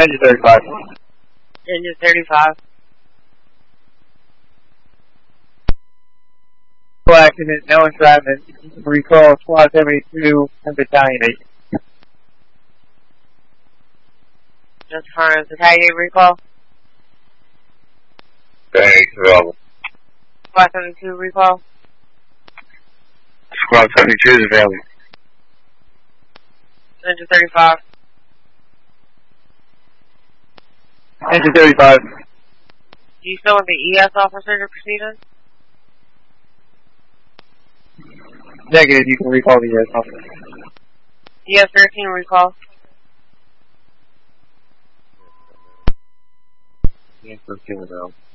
Engine 35. Engine 35. Full accident, no entrapment. Recall Squad 72 and Battalion 8. Just for Battalion 8 recall. Thanks, available. Squad 72 recall. Squad 72 is available. Engine 35. Engine 35. Do you still want the ES officer to proceed in? Negative, you can recall the ES officer. ES 13 recall. Yes, let's give it out.